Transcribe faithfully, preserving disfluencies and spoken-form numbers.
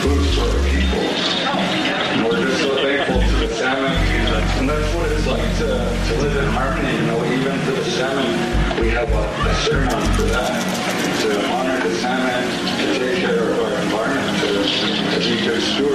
foods for our people. And we're just so thankful to the salmon. And that's what it's like to, to live in harmony. You know, even to the salmon, we have a, a ceremony for that. To honor the salmon, to take care of our environment, to, to be good stewards.